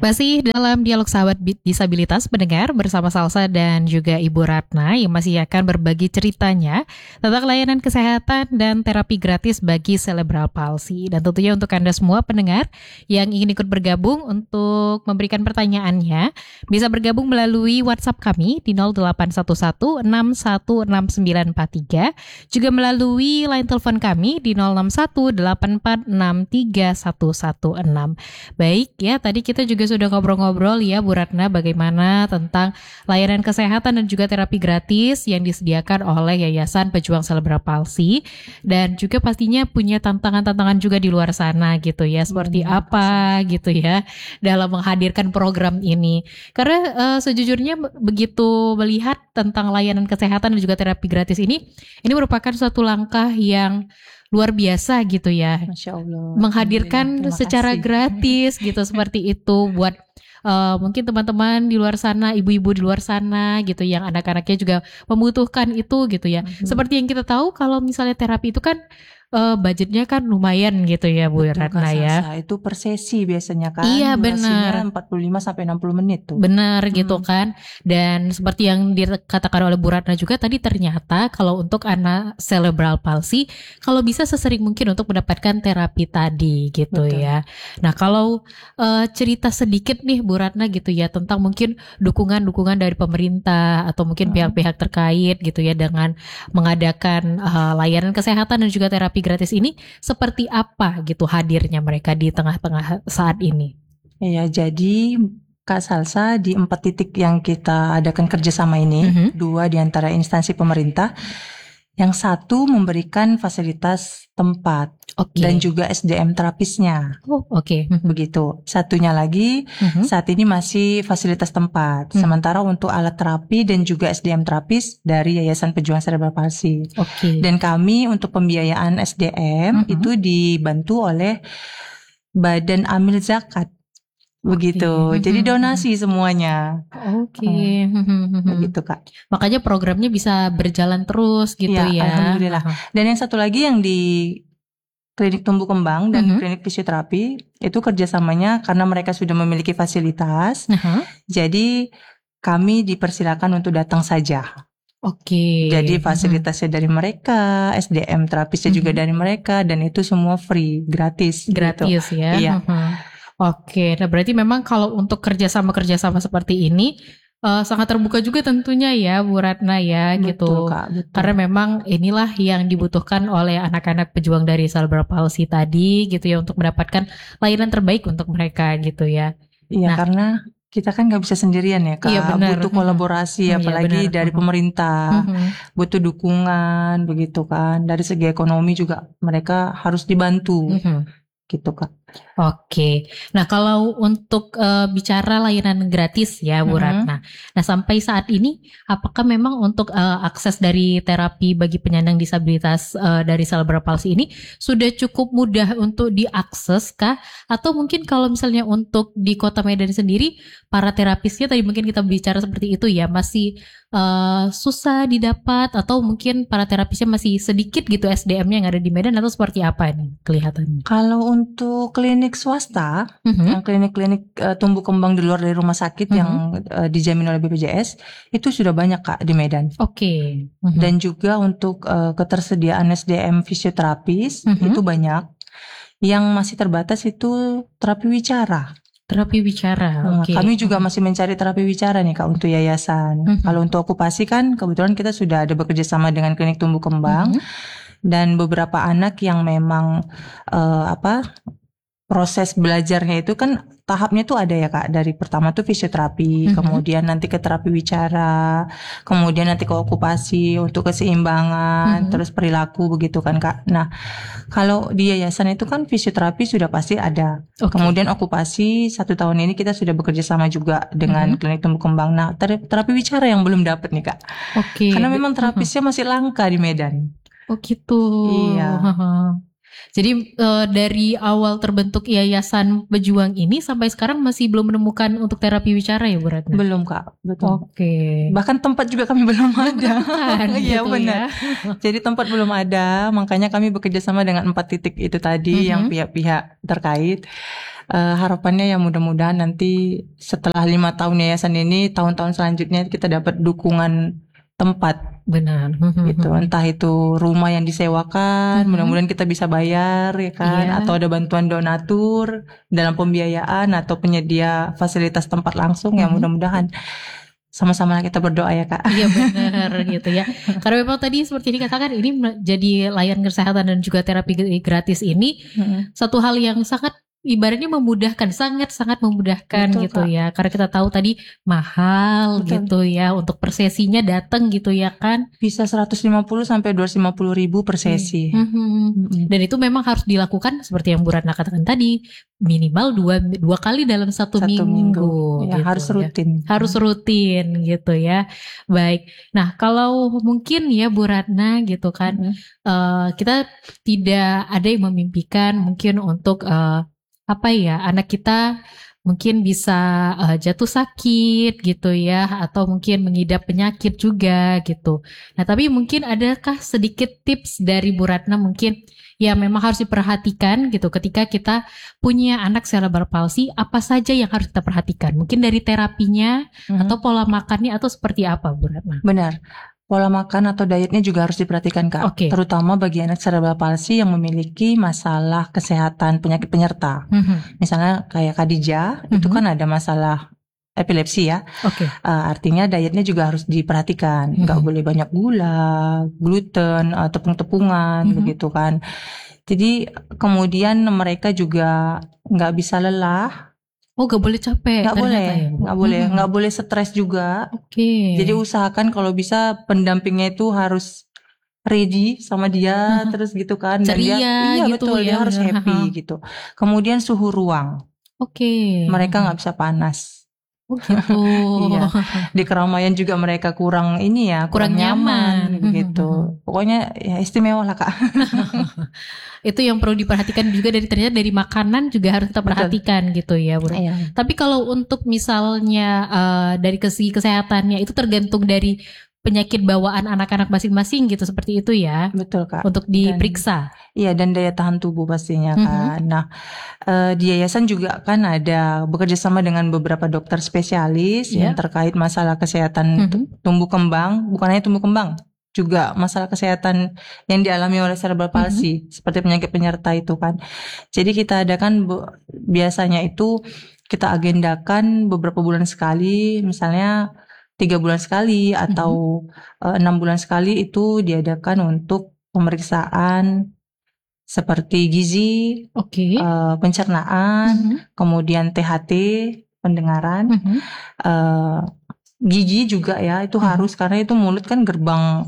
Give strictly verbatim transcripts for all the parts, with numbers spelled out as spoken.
Masih dalam dialog sahabat disabilitas pendengar bersama Salsa dan juga Ibu Ratna yang masih akan berbagi ceritanya tentang layanan kesehatan dan terapi gratis bagi cerebral palsy. Dan tentunya untuk Anda semua pendengar yang ingin ikut bergabung untuk memberikan pertanyaannya, bisa bergabung melalui WhatsApp kami di nol delapan satu satu enam satu enam sembilan empat tiga, juga melalui line telepon kami di nol enam satu delapan empat enam tiga satu satu enam. Baik ya, tadi kita juga sudah ngobrol-ngobrol ya Bu Ratna bagaimana tentang layanan kesehatan dan juga terapi gratis yang disediakan oleh Yayasan Pejuang Cerebral Palsy, dan juga pastinya punya tantangan-tantangan juga di luar sana gitu ya, seperti hmm, apa gitu ya dalam menghadirkan program ini. Karena uh, sejujurnya begitu melihat tentang layanan kesehatan dan juga terapi gratis ini, ini merupakan suatu langkah yang luar biasa gitu ya. Masya Allah. Menghadirkan secara kasih. gratis gitu seperti itu buat uh, mungkin teman-teman di luar sana, ibu-ibu di luar sana gitu yang anak-anaknya juga membutuhkan itu gitu ya. Mm-hmm. Seperti yang kita tahu kalau misalnya terapi itu kan Uh, budgetnya kan lumayan gitu ya Bu Ratna ya. Itu per sesi biasanya kan. Iya benar. empat puluh lima sampai enam puluh menit tuh. Benar hmm. gitu kan. Dan seperti yang dikatakan oleh Bu Ratna juga tadi, ternyata kalau untuk anak cerebral palsy kalau bisa sesering mungkin untuk mendapatkan terapi tadi gitu. Betul. Ya. Nah kalau uh, cerita sedikit nih Bu Ratna gitu ya tentang mungkin dukungan-dukungan dari pemerintah atau mungkin hmm. pihak-pihak terkait gitu ya dengan mengadakan uh, layanan kesehatan dan juga terapi gratis ini, seperti apa gitu hadirnya mereka di tengah-tengah saat ini? Ya, jadi Kak Salsa, di empat titik yang kita adakan kerjasama ini, mm-hmm. dua di antara instansi pemerintah, yang satu memberikan fasilitas tempat okay. dan juga S D M terapisnya. Oh, oke. Okay. Mm-hmm. Begitu. Satunya lagi mm-hmm. saat ini masih fasilitas tempat. Mm-hmm. Sementara untuk alat terapi dan juga S D M terapis dari Yayasan Pejuang Cerebral Palsy. Oke. Okay. Dan kami untuk pembiayaan S D M mm-hmm. itu dibantu oleh Badan Amil Zakat. Begitu, okay. Jadi donasi semuanya. Oke, okay. hmm. Begitu Kak. Makanya programnya bisa berjalan terus gitu ya. Ya. Alhamdulillah. Dan yang satu lagi yang di klinik tumbuh kembang dan uh-huh. klinik fisioterapi itu kerjasamanya karena mereka sudah memiliki fasilitas. Uh-huh. Jadi kami dipersilakan untuk datang saja. Oke. Okay. Jadi fasilitasnya uh-huh. dari mereka, S D M terapisnya uh-huh. juga dari mereka, dan itu semua free, gratis. Gratis gitu. Ya. Iya. Uh-huh. Oke, nah berarti memang kalau untuk kerjasama-kerjasama seperti ini uh, sangat terbuka juga tentunya ya Bu Ratna ya. Betul, gitu. Kak, betul. Karena memang inilah yang dibutuhkan oleh anak-anak pejuang dari cerebral palsy tadi gitu ya, untuk mendapatkan layanan terbaik untuk mereka gitu ya. Iya, nah, karena kita kan nggak bisa sendirian ya Kak. Iya, benar. Butuh kolaborasi hmm. apalagi iya, dari uh-huh. pemerintah, uh-huh. butuh dukungan begitu kan. Dari segi ekonomi juga mereka harus dibantu. Uh-huh. Gitu Kak. Oke, nah kalau untuk uh, bicara layanan gratis ya Bu Ratna, mm-hmm. nah sampai saat ini apakah memang untuk uh, akses dari terapi bagi penyandang disabilitas uh, dari cerebral palsy ini sudah cukup mudah untuk diakses kah? Atau mungkin kalau misalnya untuk di Kota Medan sendiri, para terapisnya tadi mungkin kita bicara seperti itu ya, masih uh, susah didapat, atau mungkin para terapisnya masih sedikit gitu S D M-nya yang ada di Medan, atau seperti apa nih kelihatannya? Kalau untuk klinik swasta, mm-hmm. yang klinik-klinik uh, tumbuh kembang di luar dari rumah sakit mm-hmm. yang uh, dijamin oleh B P J S, itu sudah banyak Kak di Medan. Oke. Okay. Mm-hmm. Dan juga untuk uh, ketersediaan S D M fisioterapis mm-hmm. itu banyak. Yang masih terbatas itu terapi wicara. Terapi wicara. Nah, okay. Kami juga mm-hmm. masih mencari terapi wicara nih Kak untuk yayasan. Mm-hmm. Kalau untuk okupasi kan kebetulan kita sudah ada bekerja sama dengan klinik tumbuh kembang mm-hmm. dan beberapa anak yang memang uh, apa proses belajarnya itu kan tahapnya tuh ada ya Kak. Dari pertama tuh fisioterapi, mm-hmm. kemudian nanti ke terapi wicara, kemudian nanti ke okupasi untuk keseimbangan, mm-hmm. terus perilaku begitu kan Kak. Nah, kalau di yayasan itu kan fisioterapi sudah pasti ada. Okay. Kemudian okupasi satu tahun ini kita sudah bekerja sama juga dengan mm-hmm. klinik tumbuh kembang. Nah, ter- terapi wicara yang belum dapat nih Kak. Oke. Okay. Karena memang terapisnya mm-hmm. masih langka di Medan. Oh gitu. Iya. Jadi uh, dari awal terbentuk Yayasan Pejuang ini sampai sekarang masih belum menemukan untuk terapi wicara ya Bu Ratna? Belum Kak, betul. Oke. Okay. Bahkan tempat juga kami belum ada. Iya gitu benar. Ya. Jadi tempat belum ada, makanya kami bekerja sama dengan empat titik itu tadi mm-hmm. yang pihak-pihak terkait. uh, harapannya ya mudah-mudahan nanti setelah lima tahun yayasan ini, tahun-tahun selanjutnya kita dapat dukungan tempat. Benar. Gitu, entah itu rumah yang disewakan, Mhm. mudah-mudahan kita bisa bayar ya kan, Iya. atau ada bantuan donatur dalam pembiayaan atau penyedia fasilitas tempat langsung, ya Mhm. mudah-mudahan sama-sama kita berdoa ya Kak. Iya benar gitu ya. Karena memang tadi seperti dikatakan ini me- jadi layanan kesehatan dan juga terapi g- gratis ini Mm-mm. satu hal yang sangat ibaratnya memudahkan, sangat-sangat memudahkan Betul, gitu Kak. ya. Karena kita tahu tadi mahal Betul. gitu ya untuk per sesinya datang gitu ya kan. Bisa seratus lima puluh sampai dua ratus lima puluh ribu per sesi. Mhm. Mm-mm. Dan itu memang harus dilakukan seperti yang Bu Ratna katakan tadi, minimal dua dua kali dalam satu, Satu minggu, ya gitu harus ya. rutin. Harus rutin gitu ya. Baik. Nah, kalau mungkin ya Bu Ratna gitu kan, Mm-mm. eh, kita tidak ada yang memimpikan mungkin untuk eh, apa ya, anak kita mungkin bisa eh, jatuh sakit gitu ya, atau mungkin mengidap penyakit juga gitu. Nah, tapi mungkin adakah sedikit tips dari Bu Ratna mungkin ya memang harus diperhatikan gitu ketika kita punya anak cerebral palsy, apa saja yang harus kita perhatikan? Mungkin dari terapinya Mhm. atau pola makannya atau seperti apa, Bu Ratna? Benar. Pola makan atau dietnya juga harus diperhatikan Kak. Oke. Terutama bagi anak cerebral palsy yang memiliki masalah kesehatan penyakit penyerta. Mhm. Misalnya kayak Khadijah, itu Mhm. kan ada masalah epilepsi ya. Oke. Uh, artinya dietnya juga harus diperhatikan. Nggak Mhm. boleh banyak gula, gluten, uh, tepung-tepungan, Mhm. begitu kan. Jadi kemudian mereka juga nggak bisa lelah, Oh, gak boleh capek nggak ternyata boleh, ya, Bu? nggak boleh, Mhm. nggak boleh stres juga. Oke. Jadi usahakan kalau bisa pendampingnya itu harus ready sama dia, Mhm. terus gitu kan. Dan Ceria dia, iya gitu betul, dia ya, harus benar. happy Haha. gitu. Kemudian suhu ruang, Oke. mereka Mhm. nggak bisa panas. Oh gitu. Iya. Di keramaian juga mereka kurang ini ya, Kurang kurang, nyaman. nyaman begitu. Pokoknya ya istimewa lah Kak. Itu yang perlu diperhatikan juga dari ternyata dari makanan juga harus kita Betul. perhatikan gitu ya, Bu. Iya. Tapi kalau untuk misalnya eh, dari segi kesehatannya itu tergantung dari penyakit bawaan anak-anak masing-masing gitu, seperti itu ya, Betul Kak. untuk Dan diperiksa. iya, dan daya tahan tubuh pastinya Mhm. kan. Nah, eh, di yayasan juga kan ada bekerja sama dengan beberapa dokter spesialis Iya. yang terkait masalah kesehatan Mhm. tu- tumbuh kembang, bukan hanya tumbuh kembang, juga masalah kesehatan yang dialami oleh cerebral palsy, seperti penyakit penyerta itu kan. Jadi kita adakan bu- biasanya itu kita agendakan beberapa bulan sekali, misalnya tiga bulan sekali atau eh, enam bulan sekali itu diadakan untuk pemeriksaan seperti gizi, Oke. eh, pencernaan, Mhm. kemudian T H T, pendengaran, Mhm. eh, gigi juga ya itu Mhm. harus, karena itu mulut kan gerbang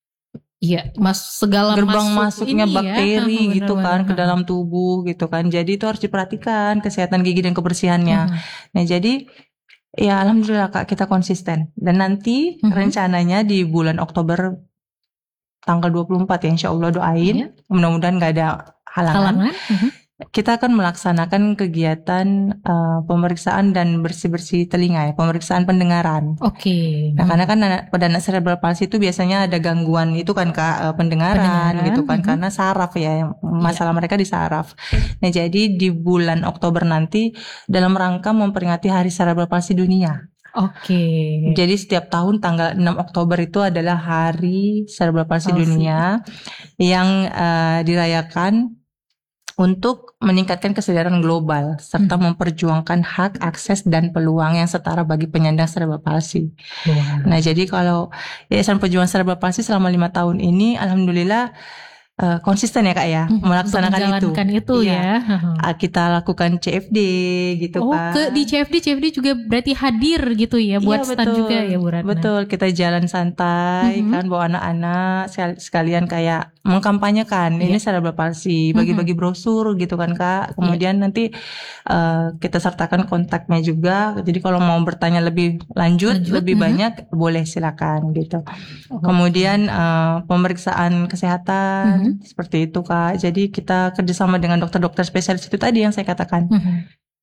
Iya, mas segala gerbang masuk masuknya ini ya. bakteri Haha, gitu kan benar-benar. ke dalam tubuh gitu kan. Jadi itu harus diperhatikan kesehatan gigi dan kebersihannya. Mhm. Nah, jadi ya alhamdulillah Kak kita konsisten. Dan nanti Mhm. rencananya di bulan Oktober tanggal dua puluh empat ya, insya Allah doain. Iya. Mudah-mudahan gak ada halangan. Halangan. Mhm. Kita akan melaksanakan kegiatan eh, pemeriksaan dan bersih-bersih telinga ya, pemeriksaan pendengaran. Oke. Nah, karena kan anak, pada anak cerebral palsy itu biasanya ada gangguan itu kan Kak, eh, pendengaran, Pendengaran, gitu kan, mhm. karena saraf ya, yang- masalah mereka di saraf. Nah, jadi di bulan Oktober nanti dalam rangka memperingati Hari Cerebral Palsy Dunia. Oke. Jadi setiap tahun tanggal enam Oktober itu adalah Hari Cerebral Palsy Palsy. Dunia yang eh, dirayakan untuk meningkatkan kesadaran global serta Hmm. memperjuangkan hak, akses, dan peluang yang setara bagi penyandang cerebral palsy. Wow. Nah, jadi kalau Yayasan Perjuangan Cerebral Palsy selama lima tahun ini, alhamdulillah eh, konsisten ya Kak ya, Hmm, melaksanakan untuk itu. menjalankan itu Iya. ya. Haha. Ah, Kita lakukan C F D gitu Oh, kan. ke di C F D, C F D juga berarti hadir gitu ya buat Iya, stand betul. juga ya Bu Ratna. Betul, kita jalan santai Mhm. kan, bawa anak-anak sekal- sekalian kayak mengkampanyekan ini Iya. cerebral palsy, bagi-bagi brosur gitu kan Kak. Kemudian nanti eh, kita sertakan kontaknya juga. Jadi kalau mau bertanya lebih lanjut, Lanjut, lebih mhm. banyak boleh silakan gitu. Oh. Kemudian eh, pemeriksaan kesehatan Mhm. seperti itu Kak. Jadi kita kerjasama dengan dokter-dokter spesialis itu tadi yang saya katakan. Mhm.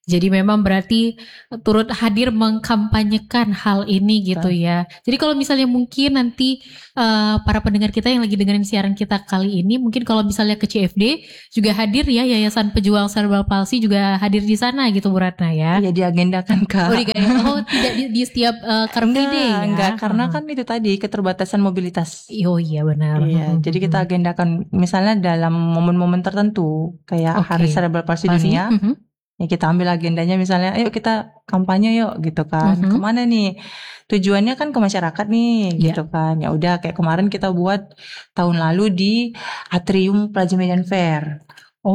Jadi memang berarti turut hadir mengkampanyekan hal ini gitu ya. Jadi kalau misalnya mungkin nanti uh, para pendengar kita yang lagi dengerin siaran kita kali ini, mungkin kalau misalnya ke C F D juga hadir ya, Yayasan Pejuang Cerebral Palsy juga hadir di sana gitu Bu Ratna ya. Iya, diagendakan Kak. Oh, di, oh tidak di, di setiap uh, Car Free Day ya? Enggak, karena kan itu tadi keterbatasan mobilitas. Oh iya benar. Iya, hmm. jadi kita agendakan misalnya dalam momen-momen tertentu kayak Okay. Hari Cerebral Palsy Dunia. Mm-hmm. Ya kita ambil agendanya misalnya, ayo kita kampanye yuk gitu kan. Mm-hmm. Kemana nih? Tujuannya kan ke masyarakat nih, Yeah. gitu kan. Ya udah kayak kemarin kita buat tahun lalu di Atrium Plaza Medan Fair.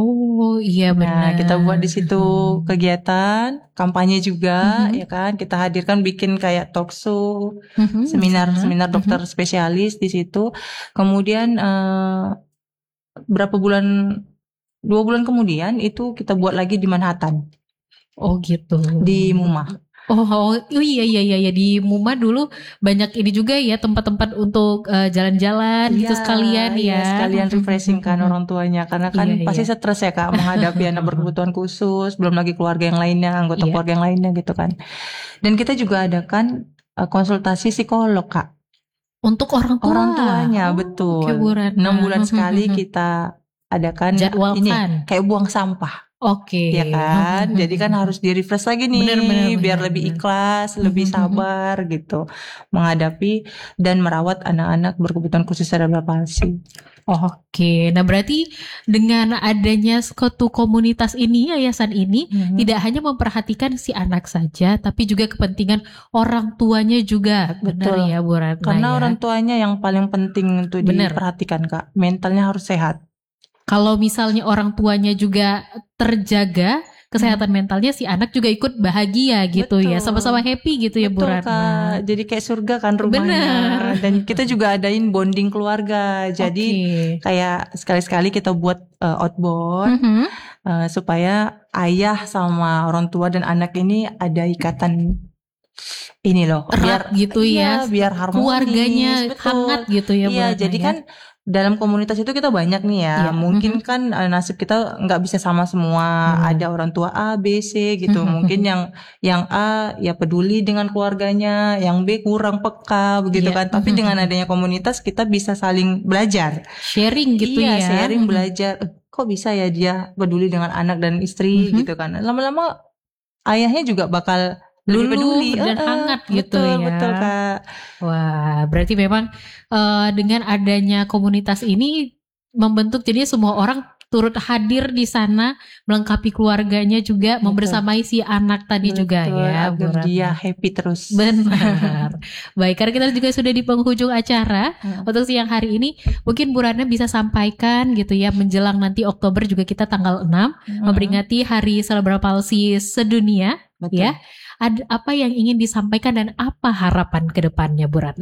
Oh iya benar. Nah, kita buat di situ mm-hmm. kegiatan, kampanye juga, Mm-hmm. ya kan. Kita hadirkan bikin kayak talk show, mm-hmm. seminar-seminar dokter mm-hmm. spesialis di situ. Kemudian uh, berapa bulan Dua bulan kemudian itu kita buat lagi di Manhattan. Oh gitu. Di MUMA. Oh, oh, oh iya iya iya ya. Di MUMA dulu banyak ini juga ya, tempat-tempat untuk uh, jalan-jalan iya, gitu sekalian ya. Iya, sekalian refreshing kan orang tuanya, karena kan iya, pasti iya. stres ya Kak menghadapi anak berkebutuhan khusus, belum lagi keluarga yang lainnya, anggota iya. keluarga yang lainnya gitu kan. Dan kita juga adakan uh, konsultasi psikolog Kak. Untuk orang tua. Orang tuanya, oh, betul. enam bulan sekali kita adakan jadwalkan. Ini kayak buang sampah. Oke. Ya kan, jadi kan harus di refresh lagi nih, bener, bener, biar bener, lebih bener. ikhlas, lebih sabar gitu, menghadapi dan merawat anak-anak berkebutuhan khusus cerebral palsy. Oke, nah berarti dengan adanya suatu komunitas ini, yayasan ini, mm-hmm. tidak hanya memperhatikan si anak saja, tapi juga kepentingan orang tuanya juga. Betul. Benar ya Bu Ratna. Karena ya? orang tuanya yang paling penting untuk bener. Diperhatikan Kak, mentalnya harus sehat. Kalau misalnya orang tuanya juga terjaga kesehatan hmm. mentalnya, si anak juga ikut bahagia gitu. Betul. Ya, sama-sama happy gitu. Betul, ya Bu Ratna. Kak. Jadi kayak surga kan rumahnya. Bener. Dan kita juga adain bonding keluarga. Jadi okay. kayak sekali-sekali kita buat uh, outbound mm-hmm. uh, supaya ayah sama orang tua dan anak ini ada ikatan ini loh. Erat biar gitu ya. Iya, biar harmonis. Keluarganya betul. hangat gitu ya Bu Iya, Ratna, jadi ya? kan dalam komunitas itu kita banyak nih ya, ya. Mungkin mm-hmm. kan uh, nasib kita nggak bisa sama semua. Hmm. Ada orang tua A, B, C gitu. Mm-hmm. Mungkin yang yang A ya peduli dengan keluarganya, yang B kurang peka begitu ya. Kan. Tapi mm-hmm. dengan adanya komunitas kita bisa saling belajar, sharing gitu iya, ya. Sharing, mm-hmm. belajar. Kok bisa ya dia peduli dengan anak dan istri mm-hmm. gitu kan. Lama-lama ayahnya juga bakal lebih peduli dan uh, hangat gitu betul, ya. Betul Kak. Wah, berarti memang uh, dengan adanya komunitas ini membentuk jadi semua orang turut hadir di sana, melengkapi keluarganya juga, betul. Membersamai si anak tadi betul, juga ya. Agar dia happy terus. Benar. Baik, karena kita juga sudah di penghujung acara hmm. untuk siang hari ini, mungkin Bu Ratna bisa sampaikan gitu ya, menjelang nanti Oktober juga kita tanggal enam hmm. memperingati Hari Cerebral Palsy sedunia. Betul. Ya. Ada apa yang ingin disampaikan dan apa harapan ke depannya Bu Ratna?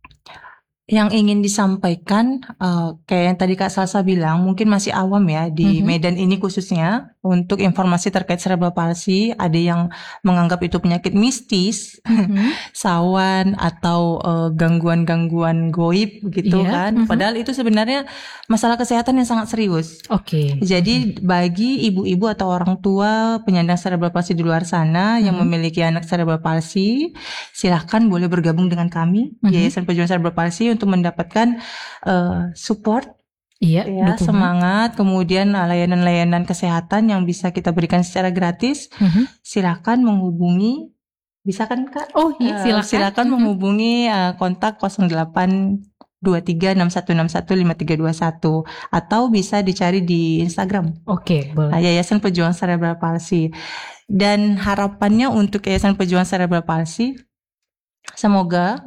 Yang ingin disampaikan uh, kayak yang tadi Kak Salsa bilang, mungkin masih awam ya di mm-hmm. Medan ini khususnya untuk informasi terkait cerebral palsy. Ada yang menganggap itu penyakit mistis, mm-hmm. sawan atau uh, gangguan-gangguan goib gitu yeah. kan. Mm-hmm. Padahal itu sebenarnya masalah kesehatan yang sangat serius. Oke. Okay. Jadi mm-hmm. bagi ibu-ibu atau orang tua penyandang cerebral palsy di luar sana mm-hmm. yang memiliki anak cerebral palsy, silahkan boleh bergabung dengan kami mm-hmm. Yayasan Pejuang Cerebral Palsy untuk mendapatkan uh, support, iya, ya, semangat, kemudian uh, layanan-layanan kesehatan yang bisa kita berikan secara gratis. Mm-hmm. Silakan menghubungi, bisa kan Kak? Oh iya, silakan. Uh, silakan mm-hmm. menghubungi uh, kontak nol delapan dua tiga enam satu enam satu lima tiga dua satu atau bisa dicari di Instagram. Oke, okay, boleh. Uh, Yayasan Pejuang Cerebral Palsy. Dan harapannya untuk Yayasan Pejuang Cerebral Palsy, semoga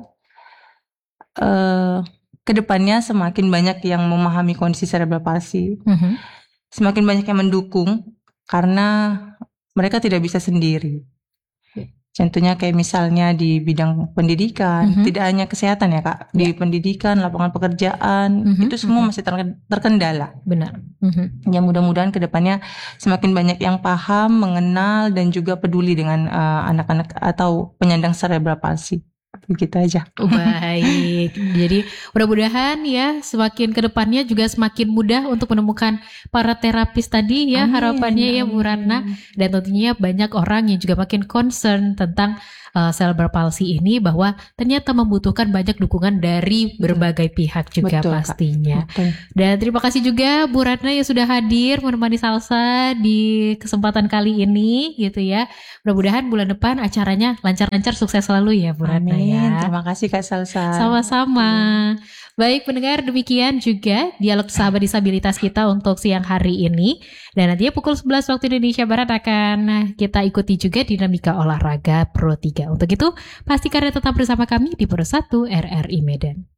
Uh, kedepannya semakin banyak yang memahami kondisi cerebral palsy, mm-hmm. semakin banyak yang mendukung karena mereka tidak bisa sendiri. Okay. Contohnya kayak misalnya di bidang pendidikan, mm-hmm. tidak hanya kesehatan ya Kak, yeah. di pendidikan, lapangan pekerjaan, mm-hmm. itu semua mm-hmm. masih terkendala. Benar. Mm-hmm. Ya mudah-mudahan kedepannya semakin banyak yang paham, mengenal dan juga peduli dengan uh, anak-anak atau penyandang cerebral palsy. begitu aja. Baik, jadi mudah-mudahan ya semakin kedepannya juga semakin mudah untuk menemukan para terapis tadi ya. Amin, harapannya ya Bu Ratna. Dan tentunya banyak orang yang juga makin concern tentang uh, cerebral palsy ini, bahwa ternyata membutuhkan banyak dukungan dari berbagai pihak juga. Betul, pastinya. Betul. Dan terima kasih juga Bu Ratna yang sudah hadir menemani Salsa di kesempatan kali ini gitu ya. Mudah-mudahan bulan depan acaranya lancar-lancar, sukses selalu ya Bu Ratna. Amin. Ya. Terima kasih Kak Salsa. Sama-sama. Baik pendengar, demikian juga dialog sahabat disabilitas kita untuk siang hari ini. Dan nantinya pukul sebelas waktu Indonesia Barat akan kita ikuti juga dinamika olahraga Pro tiga. Untuk itu, pastikan tetap bersama kami di Pro satu R R I Medan.